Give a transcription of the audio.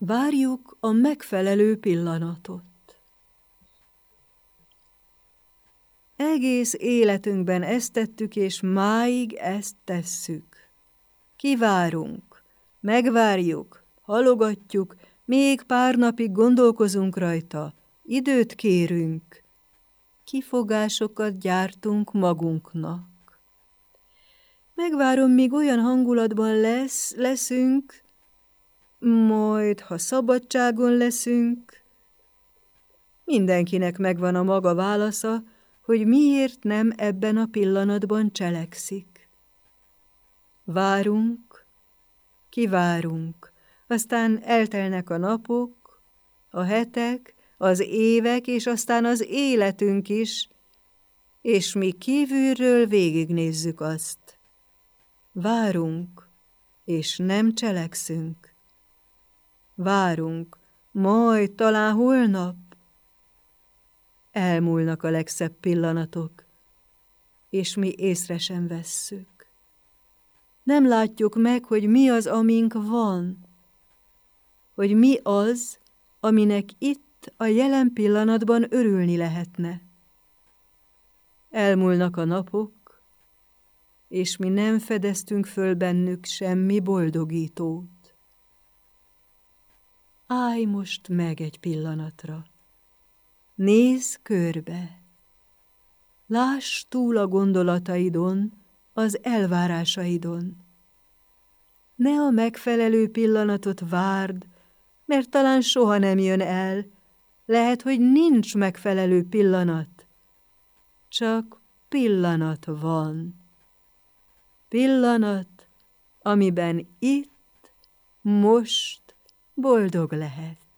Várjuk a megfelelő pillanatot. Egész életünkben ezt tettük, és máig ezt tesszük. Kivárunk, megvárjuk, halogatjuk, még pár napig gondolkozunk rajta, időt kérünk, kifogásokat gyártunk magunknak. Megvárom, míg olyan hangulatban leszünk, majd, ha szabadságon leszünk. Mindenkinek megvan a maga válasza, hogy miért nem ebben a pillanatban cselekszik. Várunk, kivárunk, aztán eltelnek a napok, a hetek, az évek, és aztán az életünk is, és mi kívülről végignézzük azt. Várunk, és nem cselekszünk. Várunk, majd talán holnap. Elmúlnak a legszebb pillanatok, és mi észre sem vesszük. Nem látjuk meg, hogy mi az, amink van, hogy mi az, aminek itt a jelen pillanatban örülni lehetne. Elmúlnak a napok, és mi nem fedeztünk föl bennük semmi boldogítót. Állj most meg egy pillanatra. Nézz körbe. Láss túl a gondolataidon, az elvárásaidon. Ne a megfelelő pillanatot várd, mert talán soha nem jön el. Lehet, hogy nincs megfelelő pillanat. Csak pillanat van. Pillanat, amiben itt, most boldog lehet.